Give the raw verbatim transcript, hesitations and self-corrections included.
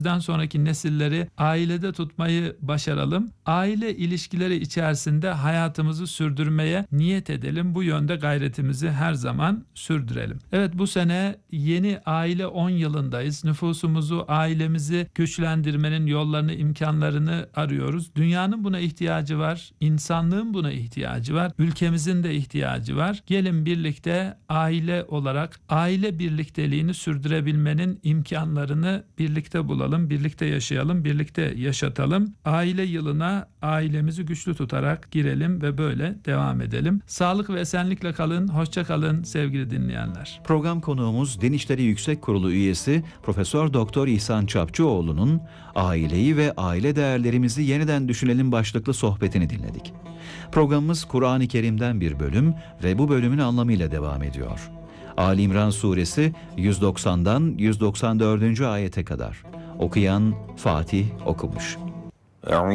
Bizden sonraki nesilleri ailede tutmayı başaralım. Aile ilişkileri içerisinde hayatımızı sürdürmeye niyet edelim. Bu yönde gayretimizi her zaman sürdürelim. Evet, bu sene yeni aile on yılındayız. Nüfusumuzu, ailemizi güçlendirmenin yollarını, imkanlarını arıyoruz. Dünyanın buna ihtiyacı var. İnsanlığın buna ihtiyacı var. Ülkemizin de ihtiyacı var. Gelin birlikte aile olarak aile birlikteliğini sürdürebilmenin imkanlarını birlikte bulalım. Birlikte yaşayalım, birlikte yaşatalım. Aile yılına ailemizi güçlü tutarak girelim ve böyle devam edelim. Sağlık ve esenlikle kalın, hoşça kalın sevgili dinleyenler. Program konuğumuz Din İşleri Yüksek Kurulu üyesi Profesör Doktor İhsan Çapçıoğlu'nun Aileyi ve Aile Değerlerimizi Yeniden Düşünelim başlıklı sohbetini dinledik. Programımız Kur'an-ı Kerim'den bir bölüm ve bu bölümün anlamıyla devam ediyor. Ali İmran Suresi yüz doksandan yüz doksan dördüncü ayete kadar. Okuyan Fatih Okumuş.